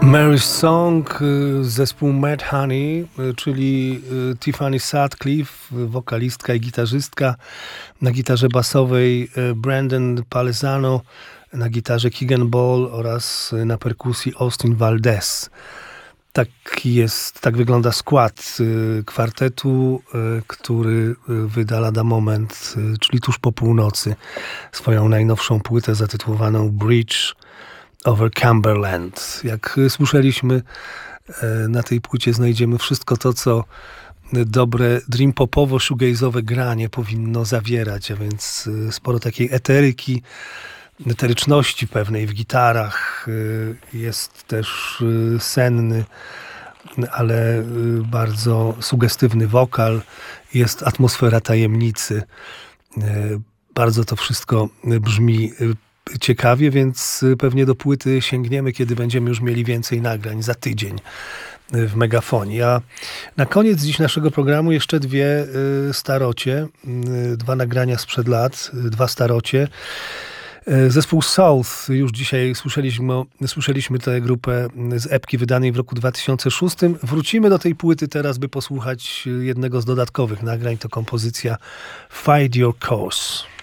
Mary's Song, zespół Mad Honey, czyli Tiffany Sutcliffe, wokalistka i gitarzystka, na gitarze basowej Brandon Palesano, na gitarze Keegan Ball oraz na perkusji Austin Valdez. Tak wygląda skład kwartetu, który wyda lada moment, czyli tuż po północy, swoją najnowszą płytę zatytułowaną Bridge over Cumberland. Jak słyszeliśmy, na tej płycie znajdziemy wszystko to, co dobre dream popowo shoegaze'owe granie powinno zawierać, a więc sporo takiej eteryczności pewnej w gitarach. Jest też senny, ale bardzo sugestywny wokal. Jest atmosfera tajemnicy. Bardzo to wszystko brzmi ciekawie, więc pewnie do płyty sięgniemy, kiedy będziemy już mieli więcej nagrań, za tydzień w Megafonii. A na koniec dziś naszego programu jeszcze dwie starocie, dwa nagrania sprzed lat, dwa starocie. Zespół South, już dzisiaj słyszeliśmy tę grupę z epki wydanej w roku 2006. Wrócimy do tej płyty teraz, by posłuchać jednego z dodatkowych nagrań. To kompozycja Find Your Cause.